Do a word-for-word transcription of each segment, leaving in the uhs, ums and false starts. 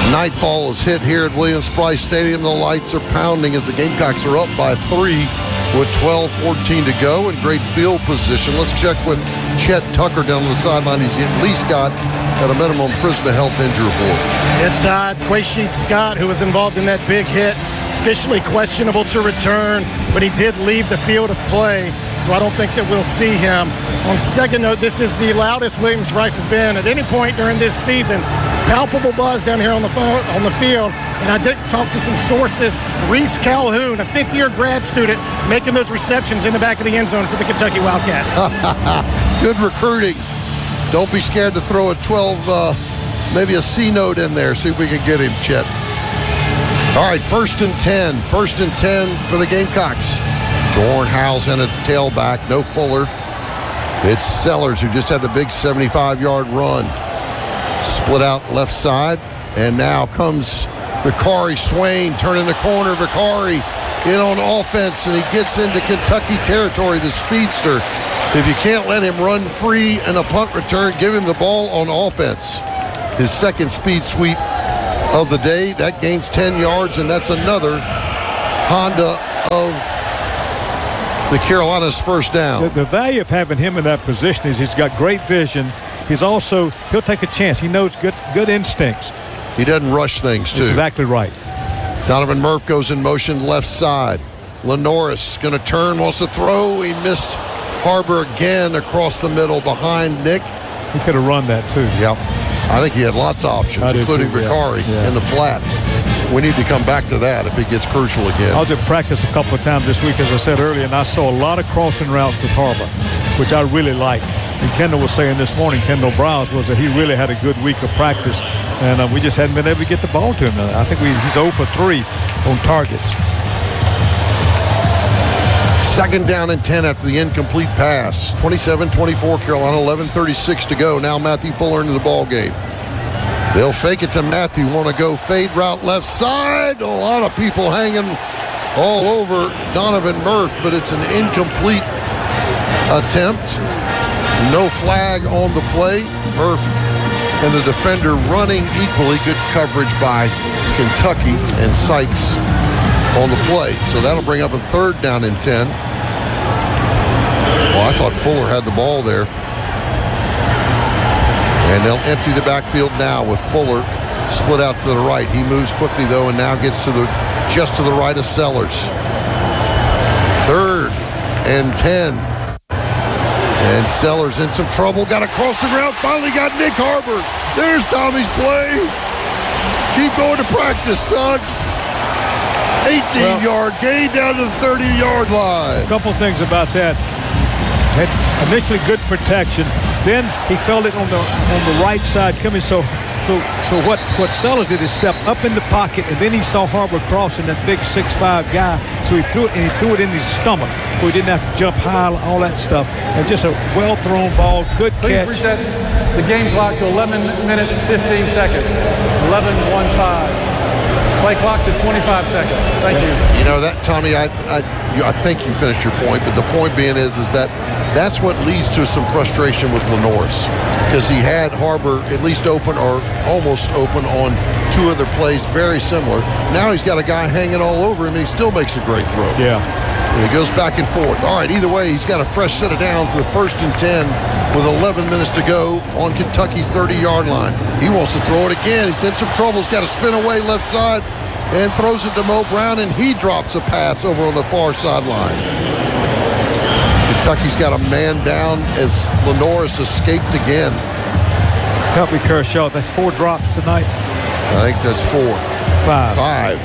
Nightfall is hit here at Williams-Brice Stadium. The lights are pounding as the Gamecocks are up by three with twelve fourteen to go in great field position. Let's check with Chet Tucker down on the sideline. He's at least got, at a minimum, prisoner health injury report. Inside, Quaysheed Scott, who was involved in that big hit, officially questionable to return, but he did leave the field of play, so I don't think that we'll see him. On second note, this is the loudest Williams-Brice has been at any point during this season. Palpable buzz down here on the phone, on the field, and I did talk to some sources. Reese Calhoun, a fifth-year grad student, making those receptions in the back of the end zone for the Kentucky Wildcats. Good recruiting. Don't be scared to throw a twelve, uh, maybe a C note in there. See if we can get him, Chet. All right, first and ten. First and ten for the Gamecocks. Jordan Howes in a tailback. No Fuller. It's Sellers who just had the big seventy-five-yard run. Split out left side. And now comes Vicari Swain turning the corner. Vicari in on offense, and he gets into Kentucky territory, the speedster. If you can't let him run free in a punt return, give him the ball on offense. His second speed sweep of the day. That gains ten yards, and that's another Honda of the Carolinas' first down. The, the value of having him in that position is he's got great vision. He's also, he'll take a chance. He knows good good instincts. He doesn't rush things, too. That's exactly right. Donovan Murph goes in motion left side. Lenoris going to turn, wants to throw. He missed Harbor again across the middle behind Nick. He could have run that, too. Yep. I think he had lots of options, including Vicari yeah. yeah. in the flat. We need to come back to that if it gets crucial again. I was at practice a couple of times this week, as I said earlier, and I saw a lot of crossing routes with Harbor, which I really like. And Kendall was saying this morning, Kendall Browse, was that he really had a good week of practice, and uh, we just hadn't been able to get the ball to him. I think we, he's zero for three on targets. Second down and ten after the incomplete pass. twenty-seven twenty-four Carolina, eleven thirty-six to go. Now Matthew Fuller into the ball game. They'll fake it to Matthew. Want to go fade route left side. A lot of people hanging all over Donovan Murph, but it's an incomplete attempt. No flag on the play. Murph and the defender running equally. Good coverage by Kentucky and Sykes on the play. So that'll bring up a third down and ten. Well, I thought Fuller had the ball there. And they'll empty the backfield now with Fuller split out to the right. He moves quickly, though, and now gets to the just to the right of Sellers. Third and ten. And Sellers in some trouble. Got across the ground. Finally got Nick Harbor. There's Tommy's play. Keep going to practice, Suggs. eighteen-yard well, gain down to the thirty-yard line. A couple things about that. Had initially good protection. Then he felt it on the on the right side coming. So so so what what Sellers did is step up in the pocket, and then he saw Harbor crossing that big six five guy. So he threw it and he threw it in his stomach, so he didn't have to jump high, all that stuff. And just a well thrown ball, good Please catch. Reset the game clock to eleven minutes fifteen seconds. eleven one five. Play clock to twenty-five seconds. Thank you. You know that, Tommy. I I, I think you finished your point, but the point being is is that that's what leads to some frustration with Lenoris, because he had Harbor at least open or almost open on two other plays very similar. Now he's got a guy hanging all over him, and he still makes a great throw. Yeah. And he goes back and forth. All right, either way, he's got a fresh set of downs for the first and ten with eleven minutes to go on Kentucky's thirty-yard line. He wants to throw it again. He's in some trouble. He's got to spin away left side and throws it to Mo Brown, and he drops a pass over on the far sideline. Kentucky's got a man down as Lenoris escaped again. Help me, Kershaw. That's four drops tonight. I think that's four. Five. Five.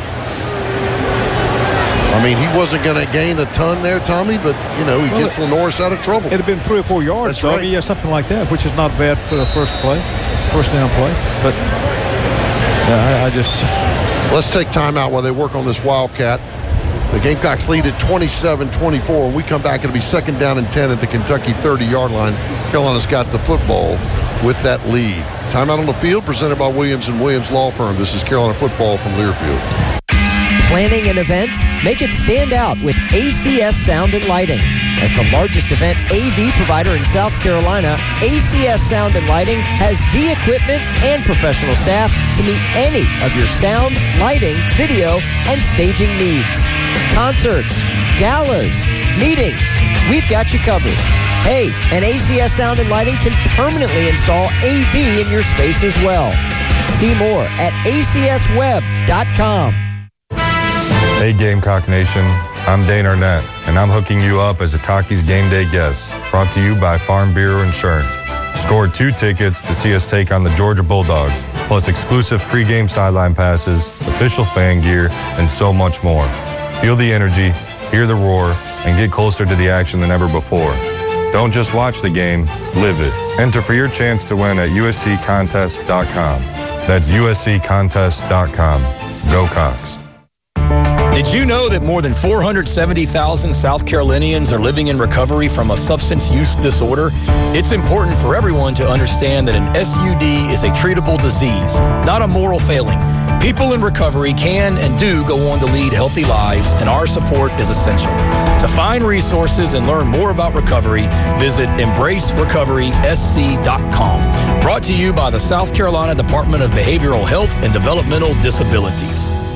I mean, he wasn't going to gain a ton there, Tommy, but, you know, he well, gets Lenoris out of trouble. It'd have been three or four yards, That's right. Yeah, something like that, which is not bad for the first play, first down play. But yeah, I, I just... Let's take time out while they work on this Wildcat. The Gamecocks lead at twenty-seven twenty-four. When we come back, it'll be second down and ten at the Kentucky thirty-yard line. Carolina's got the football with that lead. Timeout on the field presented by Williams and Williams Law Firm. This is Carolina football from Learfield. Planning an event? Make it stand out with A C S Sound and Lighting. As the largest event A V provider in South Carolina, A C S Sound and Lighting has the equipment and professional staff to meet any of your sound, lighting, video, and staging needs. Concerts, galas, meetings, we've got you covered. Hey, and A C S Sound and Lighting can permanently install A V in your space as well. See more at A C S web dot com. Hey Gamecock Nation, I'm Dane Arnett, and I'm hooking you up as a Takis Game Day guest, brought to you by Farm Bureau Insurance. Score two tickets to see us take on the Georgia Bulldogs, plus exclusive pregame sideline passes, official fan gear, and so much more. Feel the energy, hear the roar, and get closer to the action than ever before. Don't just watch the game, live it. Enter for your chance to win at U S C contest dot com. That's U S C contest dot com. Go Cox. Did you know that more than four hundred seventy thousand South Carolinians are living in recovery from a substance use disorder? It's important for everyone to understand that an S U D is a treatable disease, not a moral failing. People in recovery can and do go on to lead healthy lives, and our support is essential. To find resources and learn more about recovery, visit embrace recovery S C dot com. Brought to you by the South Carolina Department of Behavioral Health and Developmental Disabilities.